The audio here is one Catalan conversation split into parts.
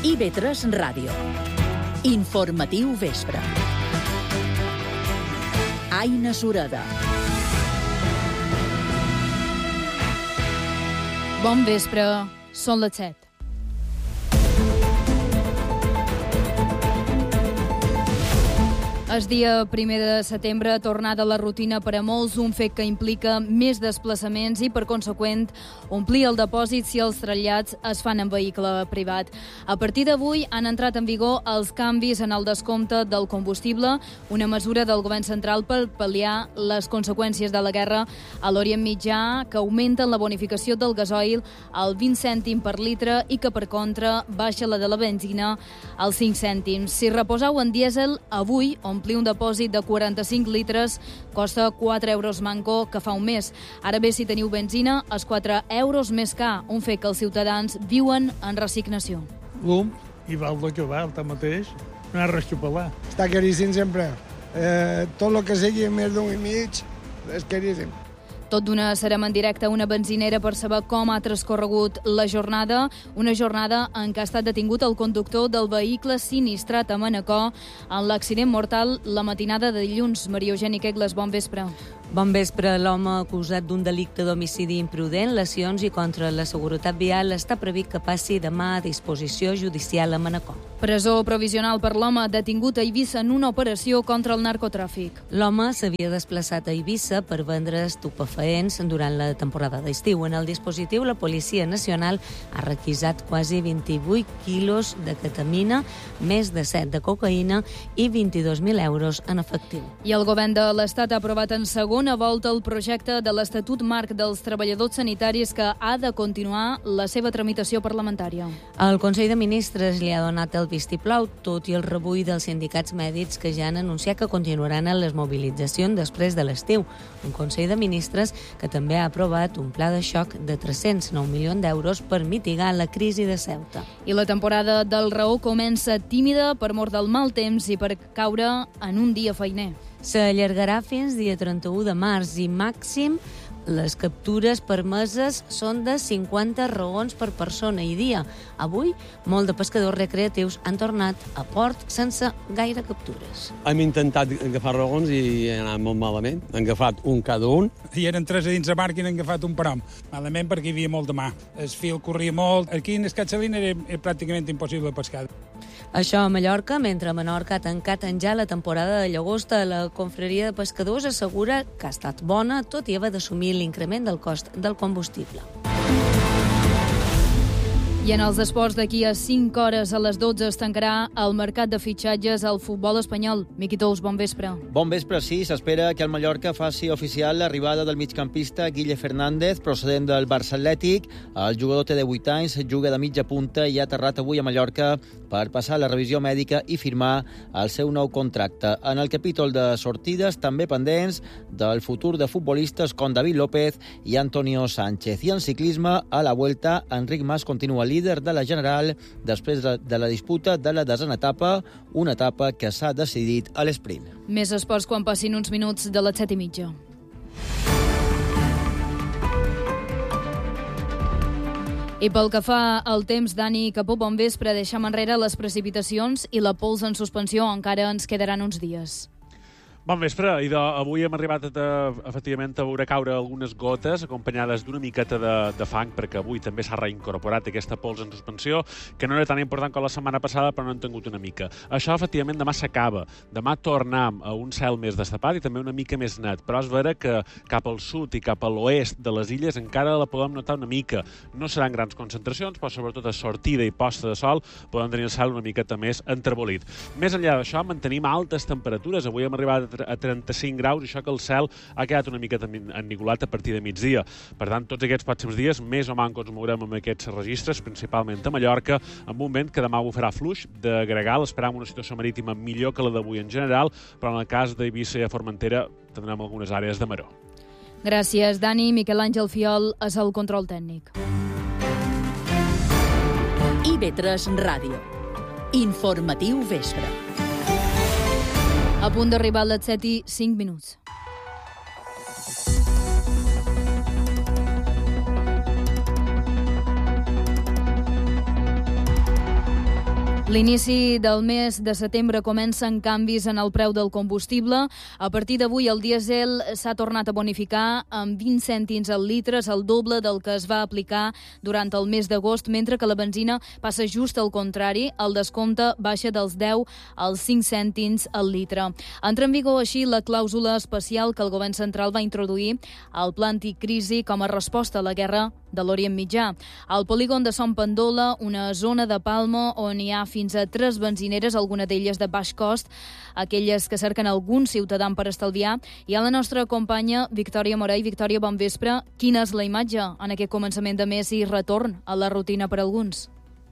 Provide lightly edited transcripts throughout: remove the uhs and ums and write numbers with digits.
IB3 Ràdio. Informatiu vespre. Aina Sureda. Bon vespre, són les 7. És dia 1 de setembre, tornada a la rutina per a molts, un fet que implica més desplaçaments i, per conseqüent, omplir el dipòsit si els trasllats es fan en vehicle privat. A partir d'avui han entrat en vigor els canvis en el descompte del combustible, una mesura del govern central per pal·liar les conseqüències de la guerra a l'Orient Mitjà, que augmenten la bonificació del gasoil al 20 cèntim per litre i que, per contra, baixa la de la benzina als 5 cèntims. Si reposeu en dièsel, avui, omplir un depòsit de 45 litres costa 4 euros manco, que fa un mes. Ara bé, si teniu benzina, és 4 euros més car, un fet que els ciutadans viuen en resignació. I val el que val, tanmateix, no ha res que pelar. Està caríssim sempre. Tot el que sigui més d'un i mig és caríssim. Tot d'una serem en directe a una benzinera per saber com ha transcorregut la jornada, una jornada en què ha estat detingut el conductor del vehicle sinistrat a Manacor en l'accident mortal la matinada de dilluns. Maria Eugènia Quegles, bon vespre. Bon vespre. L'home acusat d'un delicte d'homicidi imprudent, lesions i contra la seguretat vial està previst que passi demà a disposició judicial a Manacor. Presó provisional per l'home detingut a Eivissa en una operació contra el narcotràfic. L'home s'havia desplaçat a Eivissa per vendre estupefaents durant la temporada d'estiu. En el dispositiu, la Policia Nacional ha requisat quasi 28 quilos de ketamina, més de 7 de cocaïna i 22.000 euros en efectiu. I el govern de l'Estat ha aprovat en segona volta el projecte de l'Estatut Marc dels Treballadors Sanitaris, que ha de continuar la seva tramitació parlamentària. El Consell de Ministres li ha donat el vistiplau, tot i el rebull dels sindicats mèdics que ja han anunciat que continuaran en les mobilitzacions després de l'estiu. Un Consell de Ministres que també ha aprovat un pla de xoc de 309 milions d'euros per mitigar la crisi de Ceuta. I la temporada del raó comença tímida per mor del mal temps i per caure en un dia feiner. S'allargarà fins dia 31 de març i màxim les captures permeses són de 50 raons per persona i dia. Avui, molt de pescadors recreatius han tornat a port sense gaire captures. Hem intentat agafar raons i ha anat molt malament. Han agafat un cada un. I eren 3 a dins de mar i han agafat un parom. Malament perquè hi havia molt de mar. El fil corria molt. Aquí en Escatxalina era pràcticament impossible pescar. Això a Mallorca, mentre Menorca ha tancat en ja la temporada de llagosta. La confraria de pescadors assegura que ha estat bona, tot i haver d'assumir l'increment del cost del combustible. I en els esports, d'aquí a 5 hores a les 12 es tancarà el mercat de fitxatges al futbol espanyol. Miqui Tous, bon vespre. Bon vespre, sí. S'espera que el Mallorca faci oficial l'arribada del migcampista Guille Fernández, procedent del Barça Atlètic. El jugador té 18 anys, juga de mitja punta i ha aterrat avui a Mallorca per passar la revisió mèdica i firmar el seu nou contracte. En el capítol de sortides, també pendents del futur de futbolistes com David López i Antonio Sánchez. I en ciclisme, a la Vuelta, Enric Mas continua líder de la General després de la disputa de la 10a etapa, una etapa que s'ha decidit a l'esprint. Més esports quan passin uns minuts de les 7:30. I pel que fa al temps, Dani Capó, bon vespre. Deixem enrere les precipitacions i la pols en suspensió. Encara ens quedaran uns dies. Bon vespre, i avui hem arribat efectivament a veure caure algunes gotes acompanyades d'una miqueta de fang, perquè avui també s'ha reincorporat aquesta pols en suspensió, que no era tan important com la setmana passada, però no han tingut una mica. Això, efectivament, demà s'acaba. Demà tornem a un cel més destapat i també una mica més net, però és vera que cap al sud i cap a l'oest de les illes encara la podem notar una mica. No seran grans concentracions, però sobretot a sortida i posta de sol podem tenir el cel una miqueta més enterbolit. Més enllà d'això, mantenim altes temperatures. Avui hem arribat a 35 graus, i això que el cel ha quedat una miqueta ennigolat a partir de migdia. Per tant, tots aquests pròxims dies, més o manco ens mourem amb aquests registres, principalment a Mallorca, amb un vent que demà bufarà fluix de gregal. Esperam una situació marítima millor que la d'avui en general, però en el cas d'Eivissa i a Formentera tindrem algunes àrees de maró. Gràcies, Dani. Miquel Àngel Fiol és el control tècnic. IB3 Ràdio. Informatiu vespre. A punt d'arribar a les 7:05. L'inici del mes de setembre comencen canvis en el preu del combustible. A partir d'avui el dièsel s'ha tornat a bonificar amb 20 cèntims al litre, és el doble del que es va aplicar durant el mes d'agost, mentre que la benzina passa just al contrari, el descompte baixa dels 10 als 5 cèntims al litre. Entra en vigor així la clàusula especial que el govern central va introduir al pla anticrisi com a resposta a la guerra de l'Orient Mitjà. Al polígon de Son Pendola, una zona de Palma on hi ha fins a 3 benzineres, alguna d'elles de baix cost, aquelles que cerquen algun ciutadà per estalviar. Hi ha la nostra companya Victòria Morell. Victòria, bon vespre. Quina és la imatge en aquest començament de mes i retorn a la rutina per alguns?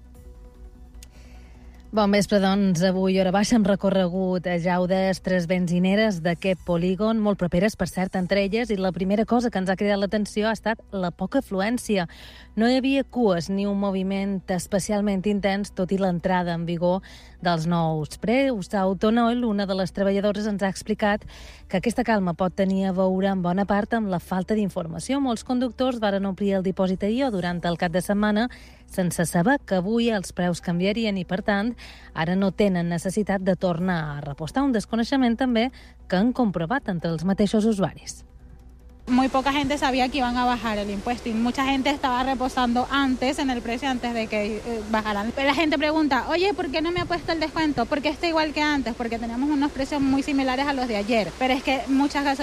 Bon vespre, doncs, avui hora baixa hem recorregut a Jaudes 3 benzineres d'aquest polígon, molt properes, per cert, entre elles, i la primera cosa que ens ha cridat l'atenció ha estat la poca afluència. No hi havia cues ni un moviment especialment intens, tot i l'entrada en vigor dels nous preus. Autonoil, una de les treballadores, ens ha explicat que aquesta calma pot tenir a veure en bona part amb la falta d'informació. Molts conductors varen omplir el dipòsit ahir o durant el cap de setmana sense saber que avui els preus canviarien i, per tant, ara no tenen necessitat de tornar a repostar. Un desconeixement també que han comprovat entre els mateixos usuaris. Muy poca gente sabía que iban a bajar el impuesto y mucha gente estaba reposando antes en el precio antes de que bajaran. La gente pregunta, oye, ¿por qué no me ha puesto el descuento? Porque está igual que antes, porque tenemos unos precios muy similares a los de ayer. Pero es que muchas